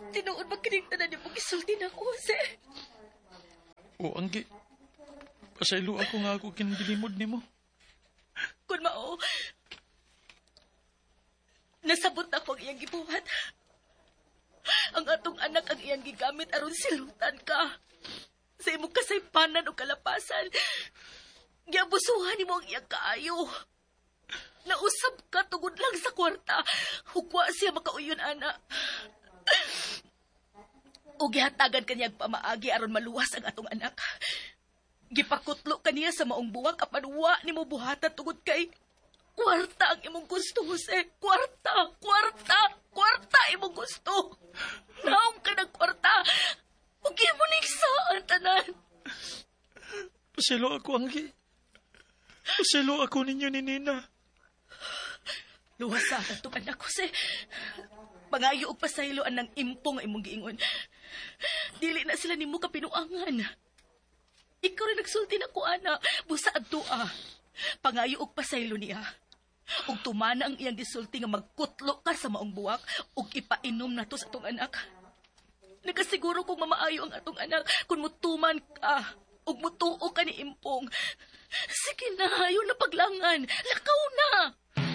Tinuod magkinigtanan niyo pong isulti na ko, Jose. O, Anggi. Pasaylo ako nga ako kinilimod ni mo. Kung mao, nasabot na ko ang iyang gibuhat. Ang atong anak ang iyang gigamit aron silutan ka. Sa imong kasaypanan o kalapasan, giabusuhan nimo ang iyang kaayo. Nausab ka tungod lang sa kwarta. Hukwa siya makauyon, ana. O gihatagan kanyang pamaagi aron maluwas ang atong anak. Gipakutlo kaniya sa maong buwak apan wa nimo buhatan tungod kay kwarta ang imong gusto, Jose. Kwarta, kwarta, kwarta imong gusto. Naong ka ng kwarta. Huwag mo nigsa ang tanan. Pasaylo ako, Anggi. Pasaylo ako ninyo ni Nina. Luwas sa atong anak, Jose. Pangayo og pasayloan ng impong imong giingon. Dili na sila nimo kapinuangan. Ikaw rin nagsulti na ko, ana. Busa adto, Pangayo og pasaylo niya. Ug tumana ang iyang gisulti nga magkutlo ka sa maong buwak ug ipainom na to sa atong anak. Nagasiguro kong mamaayo ang atong anak kung mutuman ka ug mutuo ka ni impong. Sige na, hayo na paglangan. Lakaw na!